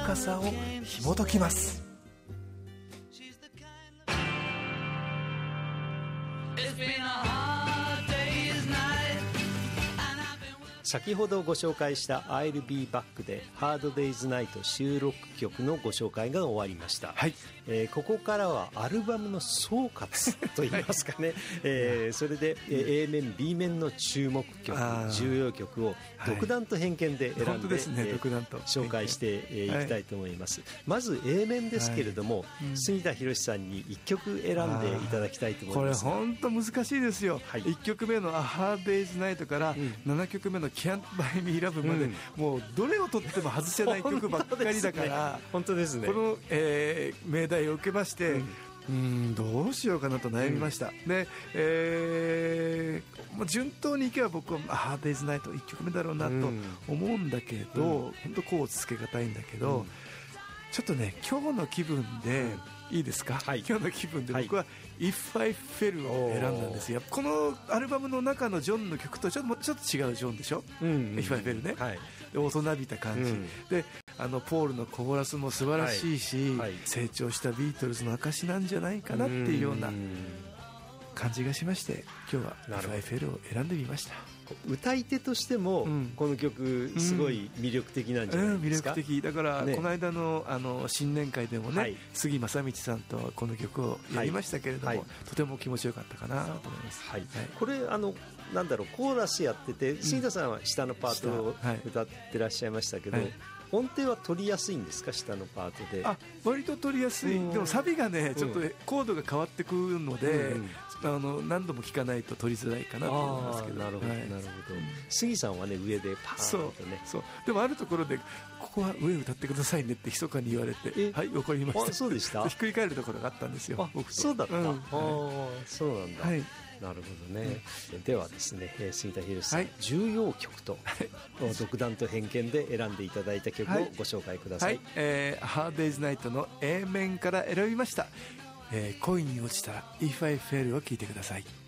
かさを紐解きます。 先ほどご紹介した I'll Be Back で Hard Day's Night 収録曲のご紹介が終わりました、 はい。 ここからはアルバムの総括といいますかね、それで、A 面 B 面の注目曲、重要曲を独断と偏見で選んで、紹介していきたいと思います、まず A 面ですけれども、杉田博さんに1曲選んでいただきたいと思います。 これ本当難しいですよ、1曲目の Hard Day's Night から7曲目のCan't Buy Me Love まで、もうどれをとっても外せない曲ばっかりだから本当ですね。 この、命題を受けまして、どうしようかなと悩みました、で、順当にいけば僕はHard Day's Night 1曲目だろうなと思うんだけど、本当こうつけがたいんだけど、ちょっとね今日の気分で、いいですか、今日の気分で僕は If I Fell を選んだんですよ。このアルバムの中のジョンの曲とちょっと違うジョンでしょ、If I Fell ね、で大人びた感じ、でポールのコーラスも素晴らしいし、成長したビートルズの証なんじゃないかなっていうような感じがしまして、今日は If I Fell を選んでみました。 歌い手としても、この曲すごい魅力的なんじゃないですか、 魅力的だから、この間の新年会でもね、杉正道さんとこの曲をやりましたけれども、とても気持ちよかったかなと思います、 これなんだろう、コーラスやってて杉田さんは下のパートを歌ってらっしゃいましたけど、音程は取りやすいんですか、下のパートで。 割と取りやすい。でもサビがねちょっとコードが変わってくるので、何度も聴かないと取りづらいかなと思いますけど。 なるほど、なるほど。杉さんはね上でパーンとね、 そうでもあるところでここは上歌ってくださいねって密かに言われて、はい、わかりました。 そうでした。 ひっくり返るところがあったんですよ。 そうだった。そうなんだ。なるほどね、ではですね、杉田博さん、重要曲と独断と偏見で選んでいただいた曲をご紹介ください。 Hard Day's Night の A 面から選びました、恋に落ちたら If I Fell を聴いてください。